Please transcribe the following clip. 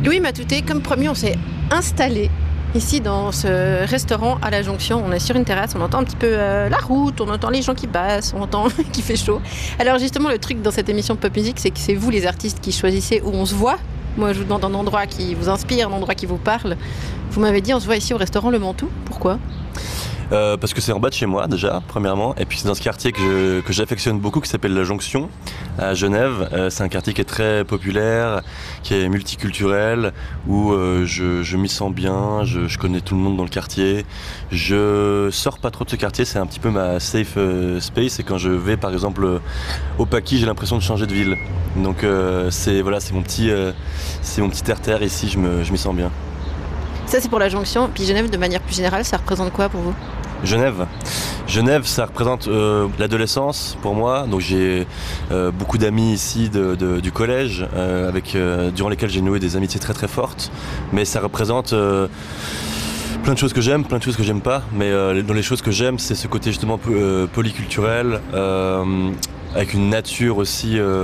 Louis Matouté, comme promis, on s'est installé ici dans ce restaurant à la Jonction. On est sur une terrasse, on entend un petit peu la route, on entend les gens qui passent, on entend qu'il fait chaud. Alors justement, le truc dans cette émission Pop Music, c'est que c'est vous les artistes qui choisissez où on se voit. Moi, je vous demande un endroit qui vous inspire, un endroit qui vous parle. Vous m'avez dit, on se voit ici au restaurant Le Mantoux. Pourquoi ? Parce que c'est en bas de chez moi déjà, premièrement, et puis c'est dans ce quartier que j'affectionne beaucoup, qui s'appelle la Jonction, à Genève. C'est un quartier qui est très populaire, qui est multiculturel, où je m'y sens bien, je connais tout le monde dans le quartier. Je sors pas trop de ce quartier, c'est un petit peu ma safe space, et quand je vais par exemple au Paquis, j'ai l'impression de changer de ville. Donc c'est mon petit terre-terre ici, je m'y sens bien. Ça, c'est pour la Jonction. Puis Genève, de manière plus générale, ça représente quoi pour vous ? Genève, ça représente l'adolescence pour moi. Donc j'ai beaucoup d'amis ici du collège, durant lesquels j'ai noué des amitiés très très fortes. Mais ça représente plein de choses que j'aime, plein de choses que j'aime pas. Mais dans les choses que j'aime, c'est ce côté justement polyculturel, avec une nature aussi